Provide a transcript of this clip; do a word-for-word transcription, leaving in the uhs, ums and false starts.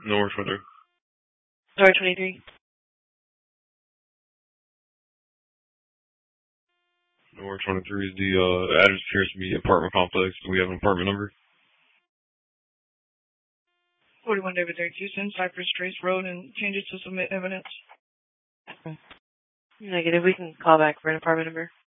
North twenty-three. North twenty-three. North twenty-three is the uh, address appears to be apartment complex. Do we have an apartment number? forty-one David thirty-two, send Cypress Trace Road and change it to submit evidence. Negative. We can call back for an apartment number.